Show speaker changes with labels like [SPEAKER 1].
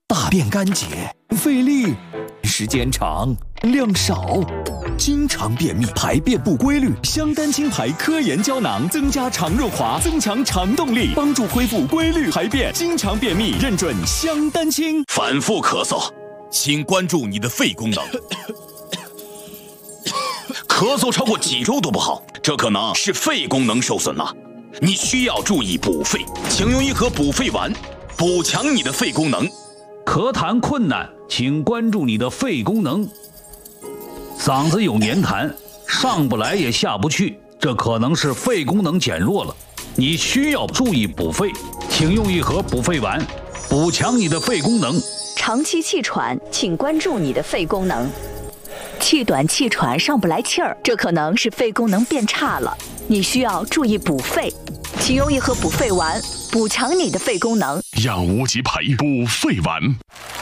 [SPEAKER 1] 大便干结，费力，时间长，量少，经常便秘，排便不规律。香丹清排科研胶囊增加肠润滑，增强肠动力，帮助恢复规律排便。经常便秘，认准香丹清。
[SPEAKER 2] 反复咳嗽，请关注你的肺功能。咳嗽超过几周都不好，这可能是肺功能受损了。你需要注意补肺，请用一盒补肺丸，补强你的肺功能。
[SPEAKER 3] 咳痰困难，请关注你的肺功能。嗓子有黏痰，上不来也下不去，这可能是肺功能减弱了。你需要注意补肺，请用一盒补肺丸，补强你的肺功能。
[SPEAKER 4] 长期气喘，请关注你的肺功能。气短气喘上不来气儿，这可能是肺功能变差了。你需要注意补肺，请用一盒补肺丸，补强你的肺功能。
[SPEAKER 5] 让无极牌补肺丸。